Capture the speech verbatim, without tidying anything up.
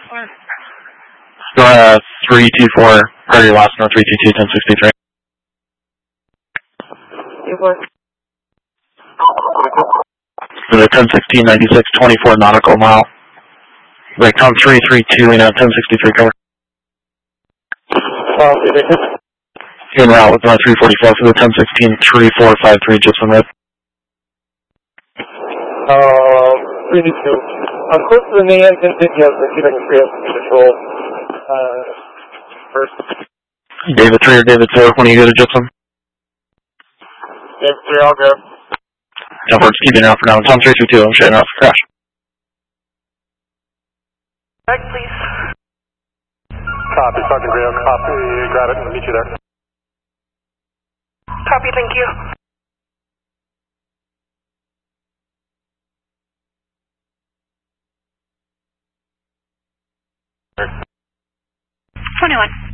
Go ahead, three two four, priority last number three two two, ten sixty-three. The ten sixteen, ninety-six, twenty-four nautical mile. Right, com three three two, we know ten sixty-three cover. En route with runway three forty-four for the ten sixteen, three four five three, Gypsum Road. Uh, three two. I'm close to the main engine, yes, but see if I can free up control. Uh, first. David three or David two, when you go to Gypsum? David three, I'll go. Jump forward, keep it out for now. Tom three two two, I'm shutting off. Crash. Back, please. Copy, Sergeant Graham, copy, got it, I'll meet you there. Copy, thank you. twenty-one.